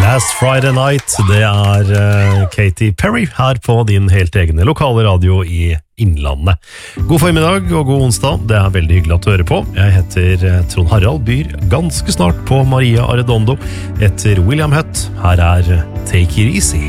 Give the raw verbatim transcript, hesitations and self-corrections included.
Last Friday Night, det er uh, Katy Perry her på din helt egne lokale radio i Innlandet. God formiddag og god onsdag, det er veldig hyggelig at du hører på. Jeg heter Trond Harald, byr ganske snart på Maria Arredondo etter William Hutt. Her er Take It Easy.